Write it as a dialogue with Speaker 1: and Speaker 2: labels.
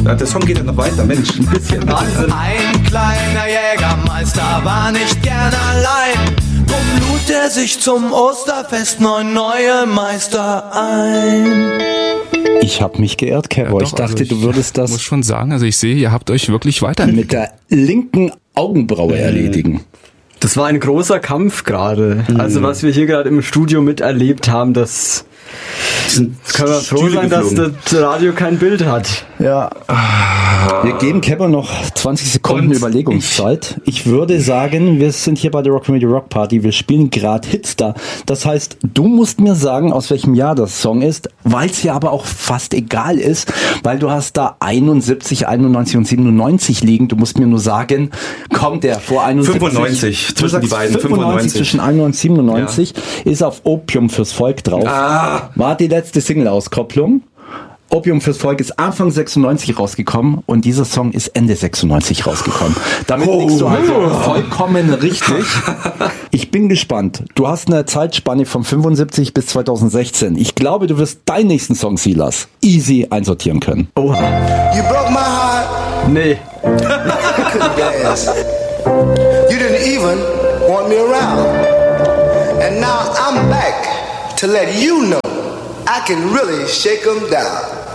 Speaker 1: Der Song geht ja noch weiter, Mensch. Ein bisschen Wahnsinn.
Speaker 2: Ein kleiner Jägermeister war nicht gern allein. Drum lud er sich zum Osterfest 9 neue Meister ein.
Speaker 3: Ich habe mich geehrt, Caro. Ich dachte, du würdest das...
Speaker 4: Ich muss schon sagen, also ich sehe, ihr habt euch wirklich weiterentwickelt.
Speaker 3: Mit der linken Augenbraue erledigen.
Speaker 5: Das war ein großer Kampf gerade. Also was wir hier gerade im Studio miterlebt haben, das können wir froh sein, dass das Radio kein Bild hat.
Speaker 3: Ja. Wir geben Kepper noch 20 Sekunden Überlegungszeit. Ich würde sagen, wir sind hier bei der Rock'n'Radio Rock Party. Wir spielen gerade Hits da. Das heißt, du musst mir sagen, aus welchem Jahr das Song ist, weil es ja aber auch fast egal ist, weil du hast da 71, 91 und 97 liegen. Du musst mir nur sagen, kommt der vor 71?
Speaker 1: 95, zwischen die beiden.
Speaker 3: 95 zwischen 91 und 97 ist auf Opium fürs Volk drauf. War die letzte Single-Auskopplung. Opium fürs Volk ist Anfang 96 rausgekommen und dieser Song ist Ende 96 rausgekommen. Damit liegst du also vollkommen richtig. Ich bin gespannt. Du hast eine Zeitspanne von 75 bis 2016. Ich glaube, du wirst deinen nächsten Song, Silas, easy einsortieren können.
Speaker 5: Oha.
Speaker 2: You broke my heart.
Speaker 5: Nee.
Speaker 2: Couldn't dance. You didn't even want me around. And now I'm back to let you know I can really shake 'em down.